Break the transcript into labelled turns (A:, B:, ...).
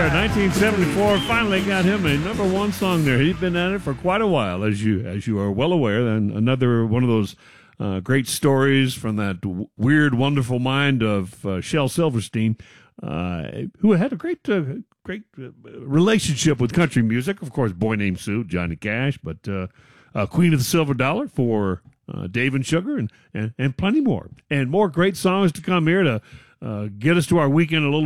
A: there, 1974. Finally got him a number one song there. He'd been at it for quite a while, as you are well aware. And another one of those great stories from that weird, wonderful mind of Shel Silverstein, who had a great relationship with country music. Of course, Boy Named Sue, Johnny Cash, but Queen of the Silver Dollar for Dave and Sugar, and plenty more. And more great songs to come here to get us to our weekend a little